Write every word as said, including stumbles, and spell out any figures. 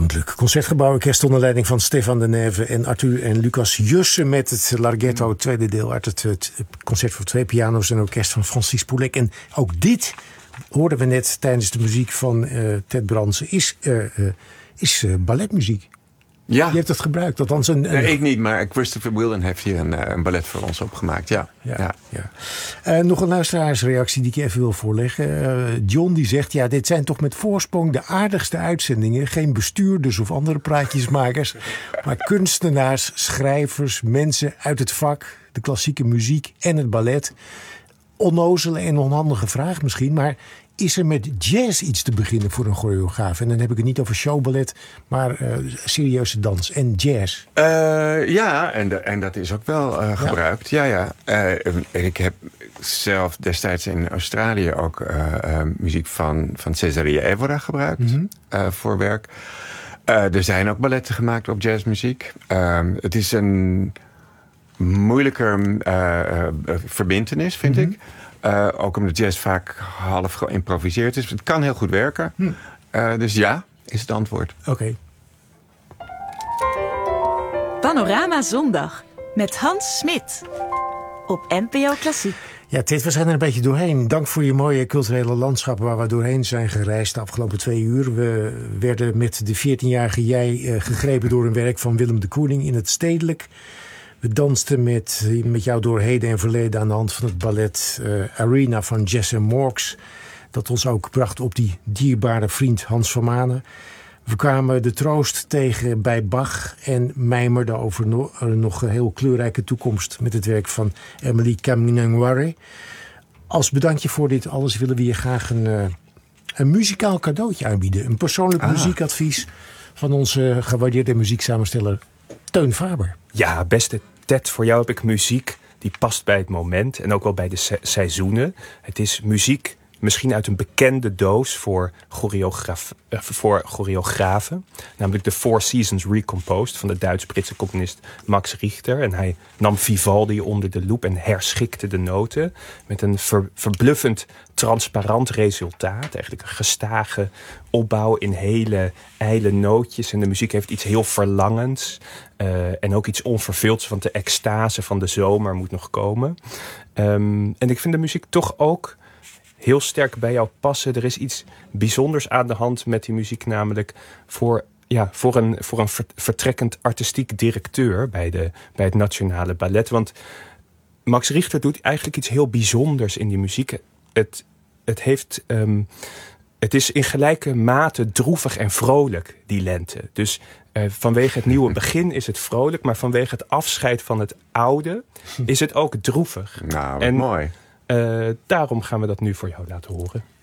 Koninklijk Concertgebouworkest onder leiding van Stefan de Neve en Arthur en Lucas Jussen met het Larghetto, tweede deel uit het, het concert voor twee piano's en orkest van Francis Poulenc. En ook dit hoorden we net tijdens de muziek van uh, Ted Bransen, is, uh, uh, is uh, balletmuziek. Ja. Je hebt het gebruikt. Althans een, een... Nee, ik niet, maar Christopher Whelan heeft hier een, een ballet voor ons opgemaakt. Ja. ja, ja. ja. Uh, nog een luisteraarsreactie die ik even wil voorleggen. Uh, John die zegt, ja, dit zijn toch met voorsprong de aardigste uitzendingen. Geen bestuurders of andere praatjesmakers. Maar kunstenaars, schrijvers, mensen uit het vak, de klassieke muziek en het ballet. Onnozele en onhandige vraag misschien, maar is er met jazz iets te beginnen voor een choreograaf? En dan heb ik het niet over showballet, maar uh, serieuze dans en jazz. Uh, ja, en, de, en dat is ook wel uh, gebruikt. Ja, ja. ja. Uh, ik heb zelf destijds in Australië ook uh, uh, muziek van, van Cesaria Evora gebruikt mm-hmm. uh, voor werk. Uh, er zijn ook balletten gemaakt op jazzmuziek. Uh, het is een moeilijker uh, uh, verbintenis, vind mm-hmm. ik. Uh, ook omdat jazz vaak half geïmproviseerd is. Het kan heel goed werken. Hm. Uh, dus ja, is het antwoord. Oké. Okay. Panorama Zondag met Hans Smit op N P O Klassiek. Ja, Tit, we zijn er een beetje doorheen. Dank voor je mooie culturele landschappen waar we doorheen zijn gereisd de afgelopen twee uur. We werden met de veertienjarige jij uh, gegrepen door een werk van Willem de Kooning in het Stedelijk. We dansten met, met jou door heden en verleden aan de hand van het ballet uh, Arena van Jesse Morks. Dat ons ook bracht op die dierbare vriend Hans van Manen. We kwamen de troost tegen bij Bach en mijmerden over no, uh, nog een heel kleurrijke toekomst met het werk van Emily Kamingware. Als bedankje voor dit alles willen we je graag een, uh, een muzikaal cadeautje aanbieden. Een persoonlijk ah. muziekadvies van onze gewaardeerde muzieksamensteller Teun Faber. Ja, beste Ted, voor jou heb ik muziek die past bij het moment en ook wel bij de se- seizoenen. Het is muziek misschien uit een bekende doos voor, choreograf- uh, voor choreografen. Namelijk de Four Seasons Recomposed van de Duits-Britse componist Max Richter. En hij nam Vivaldi onder de loep en herschikte de noten met een ver- verbluffend transparant resultaat. Eigenlijk een gestage opbouw in hele ijle nootjes. En de muziek heeft iets heel verlangends. Uh, en ook iets onverveelds, want de extase van de zomer moet nog komen. Um, en ik vind de muziek toch ook heel sterk bij jou passen. Er is iets bijzonders aan de hand met die muziek, namelijk voor, ja, voor een, voor een vertrekkend artistiek directeur bij, de, bij het Nationale Ballet. Want Max Richter doet eigenlijk iets heel bijzonders in die muziek. Het, het, heeft, um, het is in gelijke mate droevig en vrolijk, die lente. Dus uh, vanwege het nieuwe begin is het vrolijk, maar vanwege het afscheid van het oude is het ook droevig. Nou, wat en, mooi. Uh, daarom gaan we dat nu voor jou laten horen.